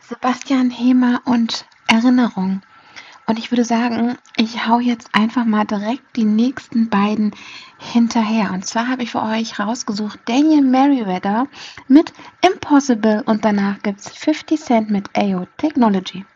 Sebastian Hemer und Erinnerung. Und ich würde sagen, ich hau jetzt einfach mal direkt die nächsten beiden hinterher. Und zwar habe ich für euch rausgesucht Daniel Merriweather mit Impossible und danach gibt's 50 Cent mit AO Technology.